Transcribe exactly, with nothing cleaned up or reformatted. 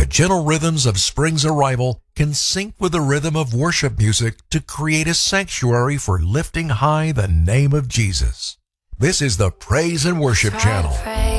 The gentle rhythms of spring's arrival can sync with the rhythm of worship music to create a sanctuary for lifting high the name of Jesus. This is the Praise and Worship Channel.